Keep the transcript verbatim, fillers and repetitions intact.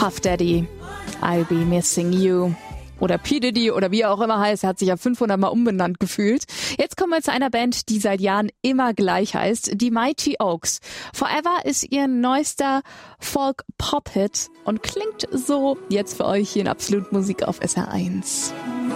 Puff Daddy, I'll Be Missing You. Oder P. Diddy oder wie er auch immer heißt, er hat sich ja fünfhundert Mal umbenannt gefühlt. Jetzt kommen wir zu einer Band, die seit Jahren immer gleich heißt, die Mighty Oaks. Forever ist ihr neuester Folk-Pop-Hit und klingt so jetzt für euch hier in Absolut Musik auf S R eins.